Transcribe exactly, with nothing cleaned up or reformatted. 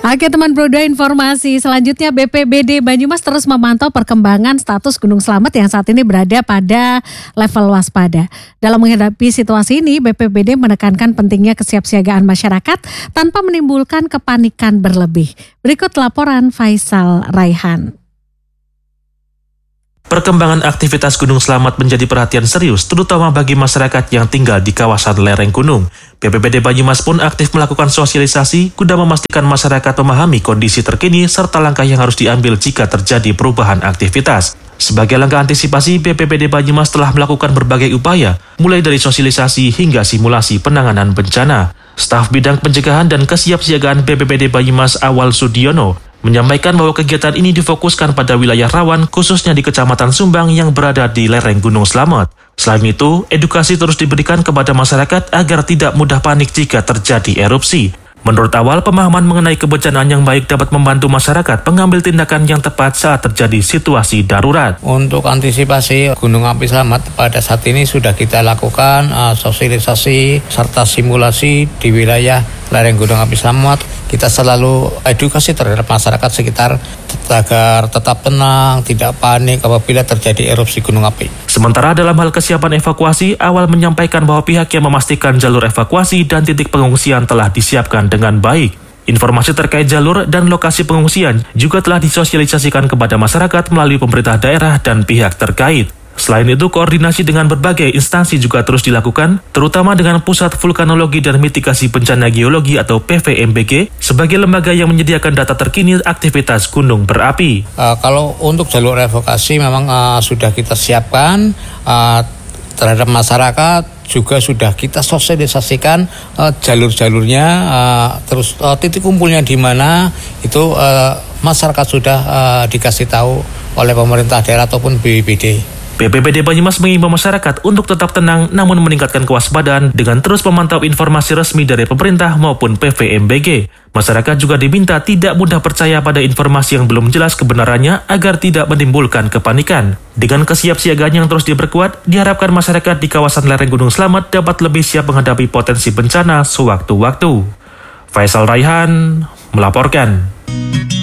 Oke teman Broda, informasi selanjutnya B P B D Banyumas terus memantau perkembangan status Gunung Slamet yang saat ini berada pada level waspada. Dalam menghadapi situasi ini, B P B D menekankan pentingnya kesiapsiagaan masyarakat tanpa menimbulkan kepanikan berlebih. Berikut laporan Faisal Raihan. Perkembangan aktivitas Gunung Slamet menjadi perhatian serius, terutama bagi masyarakat yang tinggal di kawasan lereng gunung. B P B D Banyumas pun aktif melakukan sosialisasi guna memastikan masyarakat memahami kondisi terkini serta langkah yang harus diambil jika terjadi perubahan aktivitas. Sebagai langkah antisipasi, B P B D Banyumas telah melakukan berbagai upaya, mulai dari sosialisasi hingga simulasi penanganan bencana. Staf Bidang Pencegahan dan Kesiapsiagaan B P B D Banyumas Awal Sudiono menyampaikan bahwa kegiatan ini difokuskan pada wilayah rawan, khususnya di Kecamatan Sumbang yang berada di lereng Gunung Slamet. Selain itu, edukasi terus diberikan kepada masyarakat agar tidak mudah panik jika terjadi erupsi. Menurut Awal, pemahaman mengenai kebencanaan yang baik dapat membantu masyarakat mengambil tindakan yang tepat saat terjadi situasi darurat. Untuk antisipasi Gunung Api Slamet, pada saat ini sudah kita lakukan uh, sosialisasi serta simulasi di wilayah lereng Gunung Api Slamet. Kita selalu edukasi terhadap masyarakat sekitar agar tetap tenang, tidak panik apabila terjadi erupsi gunung api. Sementara dalam hal kesiapan evakuasi, Awal menyampaikan bahwa pihak yang memastikan jalur evakuasi dan titik pengungsian telah disiapkan dengan baik. Informasi terkait jalur dan lokasi pengungsian juga telah disosialisasikan kepada masyarakat melalui pemerintah daerah dan pihak terkait. Selain itu, koordinasi dengan berbagai instansi juga terus dilakukan, terutama dengan Pusat Vulkanologi dan Mitigasi Bencana Geologi atau P V M B G sebagai lembaga yang menyediakan data terkini aktivitas gunung berapi. Uh, kalau untuk jalur evakuasi memang uh, sudah kita siapkan uh, terhadap masyarakat, juga sudah kita sosialisasikan uh, jalur-jalurnya, uh, terus uh, titik kumpulnya di mana itu uh, masyarakat sudah uh, dikasih tahu oleh pemerintah daerah ataupun B P B D. B P B D Banyumas mengimbau masyarakat untuk tetap tenang namun meningkatkan kewaspadaan dengan terus memantau informasi resmi dari pemerintah maupun P V M B G. Masyarakat juga diminta tidak mudah percaya pada informasi yang belum jelas kebenarannya agar tidak menimbulkan kepanikan. Dengan kesiapsiagaan yang terus diperkuat, diharapkan masyarakat di kawasan lereng Gunung Slamet dapat lebih siap menghadapi potensi bencana sewaktu-waktu. Faisal Raihan melaporkan.